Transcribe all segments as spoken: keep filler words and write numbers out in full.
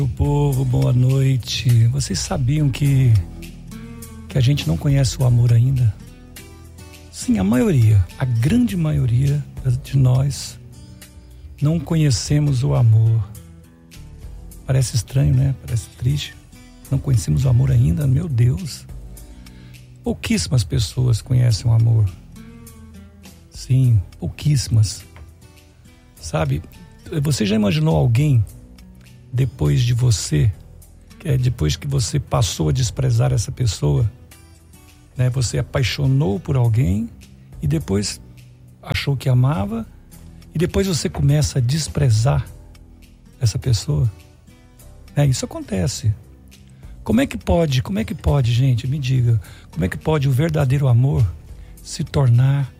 Meu povo, boa noite. Vocês sabiam que que a gente não conhece o amor ainda? Sim, a maioria, a grande maioria de nós não conhecemos o amor. Parece estranho, né? Parece triste. Não conhecemos o amor ainda, meu Deus. Pouquíssimas pessoas conhecem o amor. Sim, pouquíssimas. Sabe, você já imaginou alguém depois de você, é, depois que você passou a desprezar essa pessoa, né? Você apaixonou por alguém e depois achou que amava e depois você começa a desprezar essa pessoa, né? Isso acontece. Como é que pode, como é que pode, gente, me diga, como é que pode o verdadeiro amor se tornar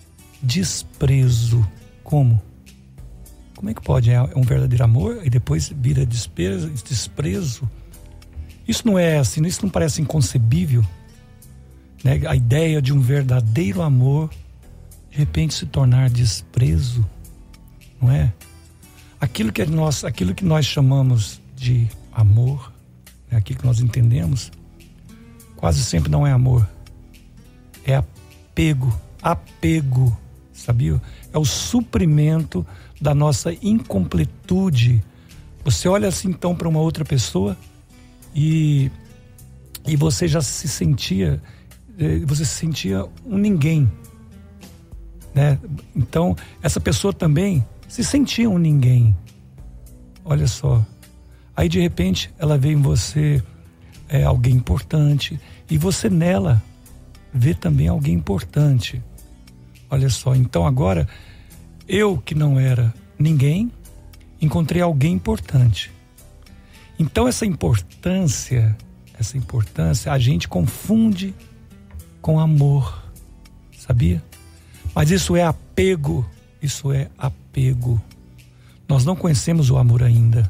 desprezo? Como? Como é que pode? É um verdadeiro amor e depois vira desprezo, desprezo? Isso não é assim, isso não parece inconcebível, né? A ideia de um verdadeiro amor de repente se tornar desprezo, não é? Aquilo que nós, aquilo que nós chamamos de amor, né? Aquilo que nós entendemos, quase sempre não é amor, é apego, apego, sabia? É o suprimento da nossa incompletude. Você olha assim então para uma outra pessoa e, e você já se sentia, você se sentia um ninguém, né? Então essa pessoa também se sentia um ninguém. Olha só. Aí de repente ela vê em você é, alguém importante e você nela vê também alguém importante. Olha só, então agora eu que não era ninguém, encontrei alguém importante. Então essa importância, essa importância a gente confunde com amor, sabia? Mas isso é apego, isso é apego. Nós não conhecemos o amor ainda.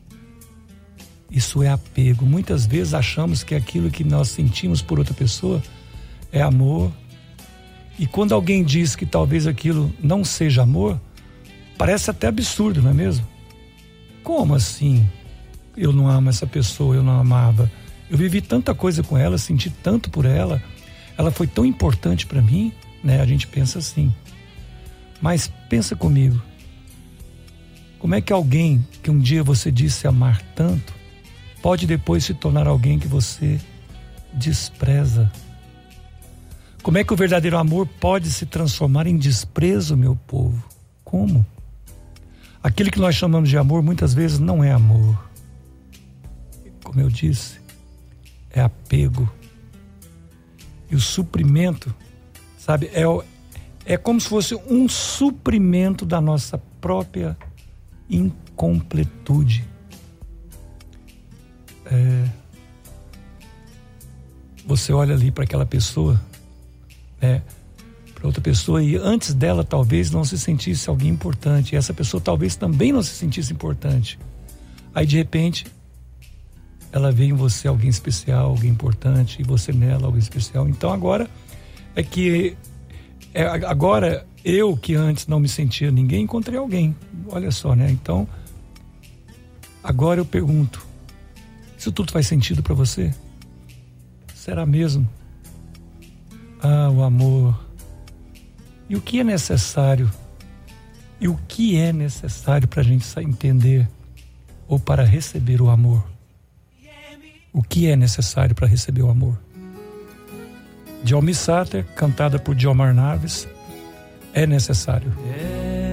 Isso é apego. Muitas vezes achamos que aquilo que nós sentimos por outra pessoa é amor. E quando alguém diz que talvez aquilo não seja amor, parece até absurdo, não é mesmo? Como assim? Eu não amo essa pessoa, eu não amava. Eu vivi tanta coisa com ela, senti tanto por ela. Ela foi tão importante para mim, né? A gente pensa assim. Mas pensa comigo. Como é que alguém que um dia você disse amar tanto, pode depois se tornar alguém que você despreza? Como é que o verdadeiro amor pode se transformar em desprezo, meu povo? Como? Aquilo que nós chamamos de amor muitas vezes não é amor. Como eu disse, é apego. E o suprimento, sabe, é, é como se fosse um suprimento da nossa própria incompletude. É, você olha ali para aquela pessoa, é, para outra pessoa, e antes dela talvez não se sentisse alguém importante, e essa pessoa talvez também não se sentisse importante. Aí de repente ela vê em você alguém especial, alguém importante, e você nela alguém especial. Então agora é que é, agora eu que antes não me sentia ninguém, encontrei alguém. Olha só, né? Então agora eu pergunto, isso tudo faz sentido para você? Será mesmo? Ah, o amor. E o que é necessário? E o que é necessário para a gente entender ou para receber o amor? O que é necessário para receber o amor? De Almi Sater, cantada por Djalmar Naves, é necessário. É